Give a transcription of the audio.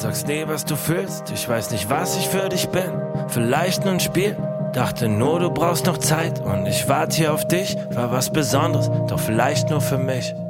sagst nie, was du fühlst. Ich weiß nicht, was ich für dich bin. Vielleicht nur ein Spiel. Dachte nur, du brauchst noch Zeit und ich warte hier auf dich. War was Besonderes, doch vielleicht nur für mich.